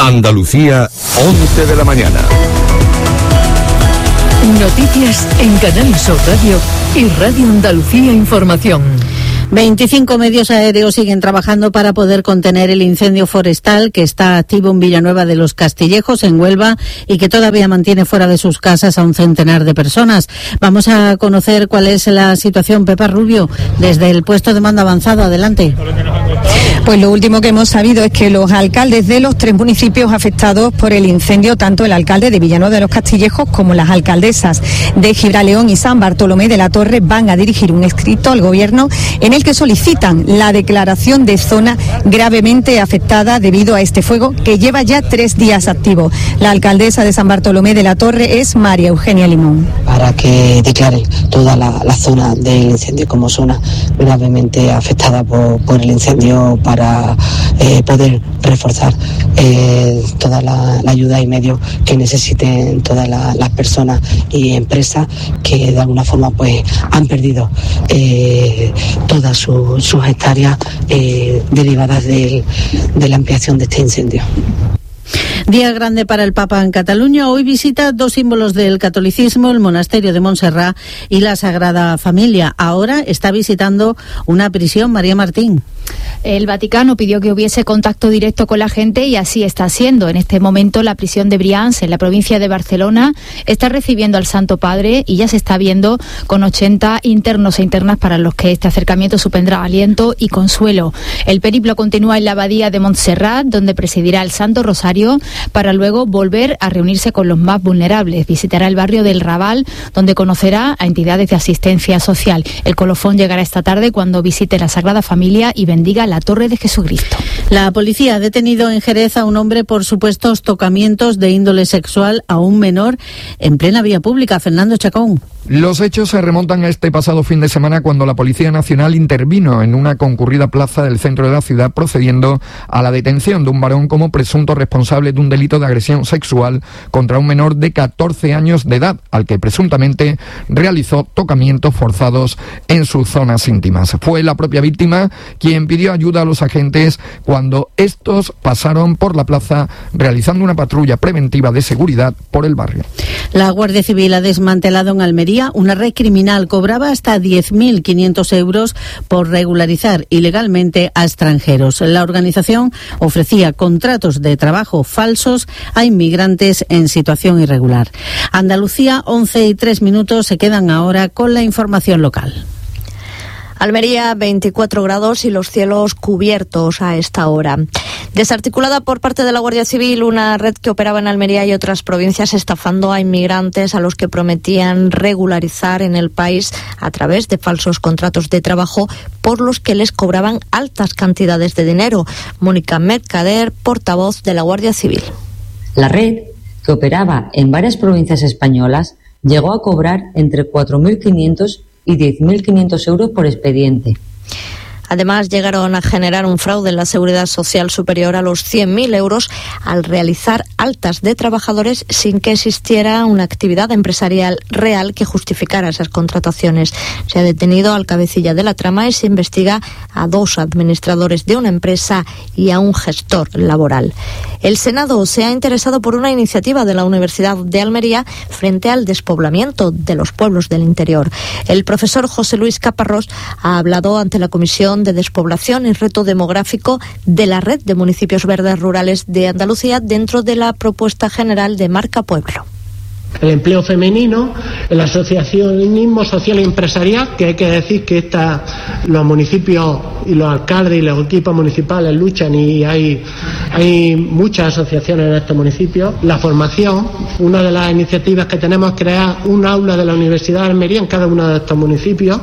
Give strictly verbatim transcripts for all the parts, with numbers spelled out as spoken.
Andalucía, once de la mañana. Noticias en Canal Sur Radio y Radio Andalucía Información. veinticinco medios aéreos siguen trabajando para poder contener el incendio forestal que está activo en Villanueva de los Castillejos, en Huelva, y que todavía mantiene fuera de sus casas a un centenar de personas. Vamos a conocer cuál es la situación. Pepa Rubio, desde el puesto de mando avanzado. Adelante. Pues lo último que hemos sabido es que los alcaldes de los tres municipios afectados por el incendio, tanto el alcalde de Villanueva de los Castillejos como las alcaldesas de Gibraleón y San Bartolomé de la Torre, van a dirigir un escrito al gobierno en el que solicitan la declaración de zona gravemente afectada debido a este fuego que lleva ya tres días activo. La alcaldesa de San Bartolomé de la Torre es María Eugenia Limón. Para que declare toda la, la zona del incendio como zona gravemente afectada por, por el incendio, para eh, poder reforzar eh, toda la, la ayuda y medios que necesiten todas la, las personas y empresas que de alguna forma pues han perdido eh, todas su, sus hectáreas eh, derivadas de, de la ampliación de este incendio. Día grande para el Papa en Cataluña. Hoy visita dos símbolos del catolicismo, el monasterio de Montserrat y la Sagrada Familia. Ahora está visitando una prisión. María Martín. El Vaticano pidió que hubiese contacto directo con la gente y así está siendo. En este momento la prisión de Brians, en la provincia de Barcelona, está recibiendo al Santo Padre y ya se está viendo con ochenta internos e internas para los que este acercamiento supondrá aliento y consuelo. El periplo continúa en la abadía de Montserrat, donde presidirá el Santo Rosario, para luego volver a reunirse con los más vulnerables. Visitará el barrio del Raval, donde conocerá a entidades de asistencia social. El colofón llegará esta tarde cuando visite la Sagrada Familia y bendiga la Torre de Jesucristo. La policía ha detenido en Jerez a un hombre por supuestos tocamientos de índole sexual a un menor en plena vía pública. Fernando Chacón. Los hechos se remontan a este pasado fin de semana, cuando la Policía Nacional intervino en una concurrida plaza del centro de la ciudad, procediendo a la detención de un varón como presunto responsable de un delito de agresión sexual contra un menor de catorce años de edad, al que presuntamente realizó tocamientos forzados en sus zonas íntimas. Fue la propia víctima quien pidió ayuda a los agentes cuando estos pasaron por la plaza realizando una patrulla preventiva de seguridad por el barrio. La Guardia Civil ha desmantelado en Almería una red criminal. Cobraba hasta diez mil quinientos euros por regularizar ilegalmente a extranjeros. La organización ofrecía contratos de trabajo falsos a inmigrantes en situación irregular. Andalucía, once y tres minutos, se quedan ahora con la información local. Almería, veinticuatro grados y los cielos cubiertos a esta hora. Desarticulada por parte de la Guardia Civil una red que operaba en Almería y otras provincias estafando a inmigrantes a los que prometían regularizar en el país a través de falsos contratos de trabajo por los que les cobraban altas cantidades de dinero. Mónica Mercader, portavoz de la Guardia Civil. La red, que operaba en varias provincias españolas, llegó a cobrar entre cuatro mil quinientos y diez mil quinientos euros por expediente. Además, llegaron a generar un fraude en la Seguridad Social superior a los cien mil euros al realizar altas de trabajadores sin que existiera una actividad empresarial real que justificara esas contrataciones. Se ha detenido al cabecilla de la trama y se investiga a dos administradores de una empresa y a un gestor laboral. El Senado se ha interesado por una iniciativa de la Universidad de Almería frente al despoblamiento de los pueblos del interior. El profesor José Luis Caparrós ha hablado ante la Comisión de Despoblación y Reto Demográfico de la Red de Municipios Verdes Rurales de Andalucía dentro de la propuesta general de Marca Pueblo. El empleo femenino, el asociacionismo social y empresarial, que hay que decir que esta, los municipios y los alcaldes y los equipos municipales luchan y hay, hay muchas asociaciones en estos municipios. La formación, una de las iniciativas que tenemos es crear un aula de la Universidad de Almería en cada uno de estos municipios.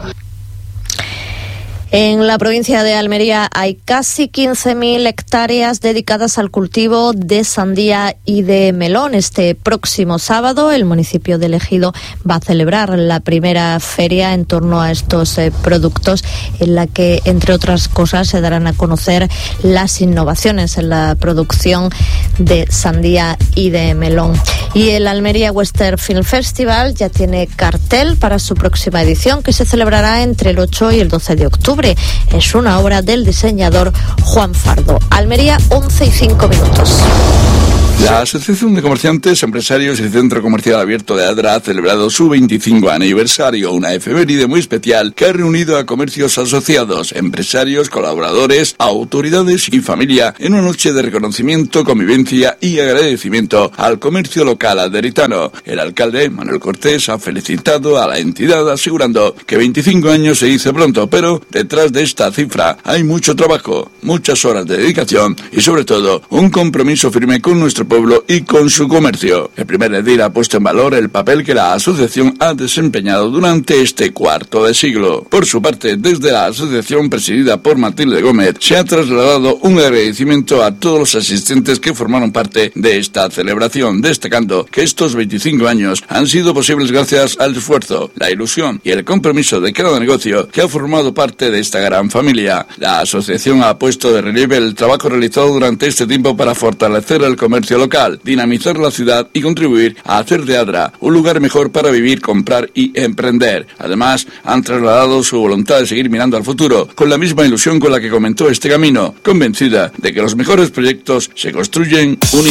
En la provincia de Almería hay casi quince mil hectáreas dedicadas al cultivo de sandía y de melón. Este próximo sábado el municipio de Ejido va a celebrar la primera feria en torno a estos eh, productos, en la que, entre otras cosas, se darán a conocer las innovaciones en la producción de sandía y de melón. Y el Almería Western Film Festival ya tiene cartel para su próxima edición, que se celebrará entre el ocho y el doce de octubre. Es una obra del diseñador Juan Fardo. Almería, once y cinco minutos. La Asociación de Comerciantes, Empresarios y Centro Comercial Abierto de Adra ha celebrado su veinticinco aniversario, una efeméride muy especial que ha reunido a comercios asociados, empresarios, colaboradores, autoridades y familia en una noche de reconocimiento, convivencia y agradecimiento al comercio local aderitano. El alcalde, Manuel Cortés, ha felicitado a la entidad asegurando que veinticinco años se dice pronto, pero detrás de esta cifra hay mucho trabajo, muchas horas de dedicación y sobre todo un compromiso firme con nuestro pueblo y con su comercio. El primer edil ha puesto en valor el papel que la asociación ha desempeñado durante este cuarto de siglo. Por su parte, desde la asociación presidida por Matilde Gómez, se ha trasladado un agradecimiento a todos los asistentes que formaron parte de esta celebración, destacando que estos veinticinco años han sido posibles gracias al esfuerzo, la ilusión y el compromiso de cada negocio que ha formado parte de esta gran familia. La asociación ha puesto de relieve el trabajo realizado durante este tiempo para fortalecer el comercio local, dinamizar la ciudad y contribuir a hacer de Adra un lugar mejor para vivir, comprar y emprender. Además, han trasladado su voluntad de seguir mirando al futuro con la misma ilusión con la que comenzó este camino, convencida de que los mejores proyectos se construyen unidos.